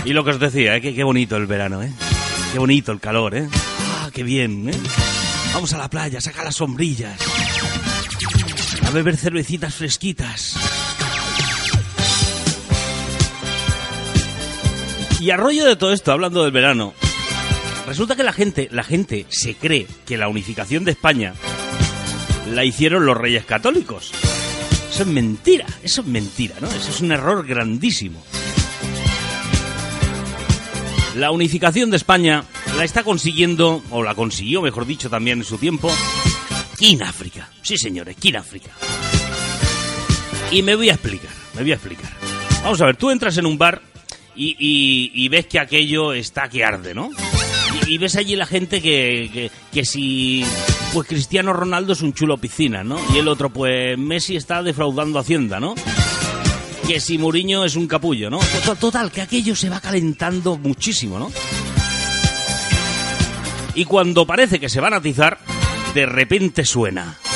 Y lo que os decía, que qué bonito el verano, qué bonito el calor, qué bien, Vamos a la playa, saca las sombrillas, a beber cervecitas fresquitas. Y a rollo de todo esto, hablando del verano, resulta que la gente se cree que la unificación de España la hicieron los Reyes Católicos. Eso es mentira, ¿no? Eso es un error grandísimo. La unificación de España la está consiguiendo, o la consiguió, mejor dicho, también en su tiempo, Kináfrica. Sí, señores, Kináfrica. Y me voy a explicar. Vamos a ver, tú entras en un bar y ves que aquello está que arde, ¿no? Y ves allí la gente que si pues Cristiano Ronaldo es un chulo piscina, ¿no? Y el otro, pues Messi está defraudando Hacienda, ¿no? Que si Mourinho es un capullo, ¿no? Total, que aquello se va calentando muchísimo, ¿no? Y cuando parece que se van a atizar, de repente suena.